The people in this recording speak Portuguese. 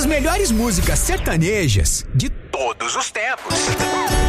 As melhores músicas sertanejas de todos os tempos.